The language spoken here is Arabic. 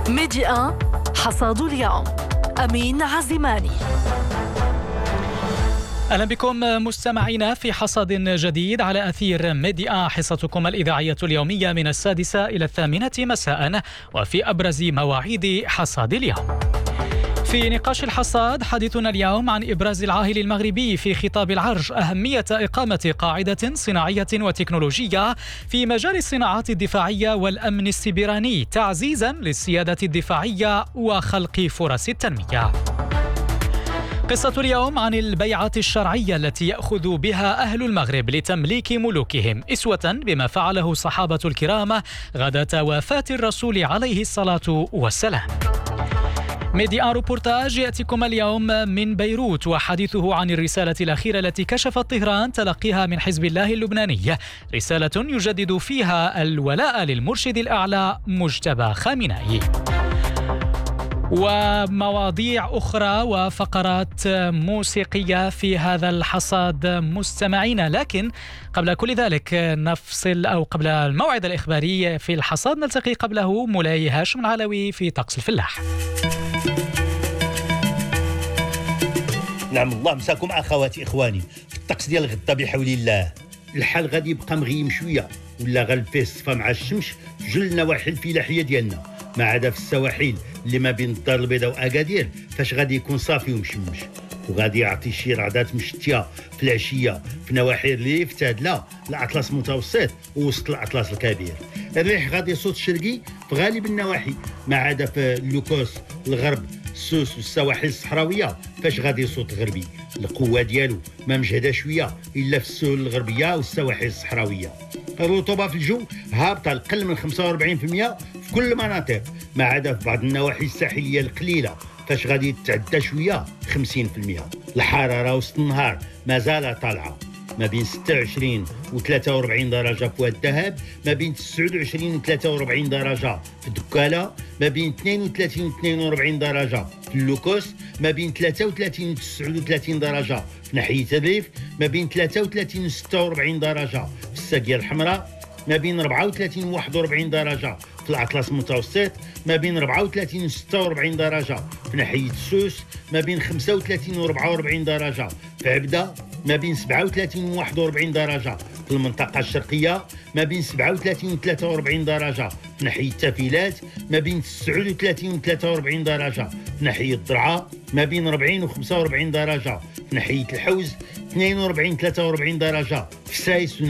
ميديا حصاد اليوم. أمين عزماني. أهلا بكم مستمعينا في حصاد جديد على أثير ميديا، حصتكم الإذاعية اليومية من 6 إلى 8 مساء، وفي أبرز مواعيد حصاد اليوم. في نقاش الحصاد حديثنا اليوم عن إبراز العاهل المغربي في خطاب العرش أهمية إقامة قاعدة صناعية وتكنولوجية في مجال الصناعات الدفاعية والأمن السيبراني، تعزيزا للسيادة الدفاعية وخلق فرص التنمية. قصة اليوم عن البيعة الشرعية التي يأخذ بها أهل المغرب لتمليك ملوكهم، أسوة بما فعله الصحابة الكرام غداة وفاة الرسول عليه الصلاة والسلام. ميديا روبورتاج يأتيكم اليوم من بيروت، وحديثه عن الرسالة الأخيرة التي كشفت طهران تلقيها من حزب الله اللبناني، رسالة يجدد فيها الولاء للمرشد الأعلى مجتبى خامنئي. ومواضيع أخرى وفقرات موسيقية في هذا الحصاد مستمعينا، لكن قبل كل ذلك نفصل، أو قبل الموعد الإخباري في الحصاد نلتقي قبله مولاي هاشم العلوي في طقس الفلاح. نعم، الله مساكم أخواتي إخواني في الطقس ديال غدا بحول الله. الحال غادي يبقى مغيم شوية ولا غالب فيه الصفا مع الشمس في جل النواحي الفلاحية ديالنا، ما عدا في السواحل اللي ما بين الدار البيضاء وأكادير فاش غادي يكون صافي ومشمش، وغادي يعطي شي رعدات مشتية في العشية في نواحي الريف تادلة الأطلس المتوسط ووسط الأطلس الكبير. الريح غادي يصوت شرقي في غالب النواحي، ما عدا في اللوكوس الغرب السوس والسواحل الصحراوية فاش غادي يصوت غربي. القوة ديالو ما مجهدة شوية إلا في السهول الغربية والسواحل الصحراوية. الرطوبة في الجو هابطة القل من 45% في كل المناطق، ما عدا في بعض النواحي الساحلية القليلة فاش غادي تتعدى شوية 50%. الحرارة وسط النهار مازال طالعة، ما بين 26 و 43 درجة في واد الذهب، ما بين 29 و 43 درجة في دكالة، ما بين 32 و 42 درجة في اللوكوس، ما بين 33 و 39 درجة في ناحية الريف، ما بين 33 و 46 درجة في الساقية الحمراء، ما بين 34 و 41 درجة في الأطلس المتوسط، ما بين 34 و 46 درجة في ناحية السوس، ما بين 35 و 44 درجة في عبدة، ما بين 37 و 41 درجة في المنطقة الشرقية، ما بين 37 و 43 درجة في ناحية تافيلات، ما بين 39 و 43 درجة في ناحية الضرعة، ما بين 40 و 45 درجة في ناحية الحوز، 42 و 43 درجة في سايس